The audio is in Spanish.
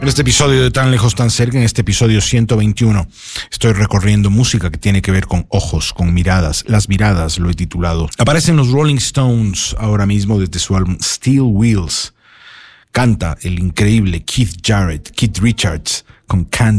En este episodio de Tan Lejos, Tan Cerca, en este episodio 121, estoy recorriendo música que tiene que ver con ojos, con miradas. Las miradas, lo he titulado. Aparecen los Rolling Stones ahora mismo desde su álbum Steel Wheels. Canta el increíble Keith Richards con Can't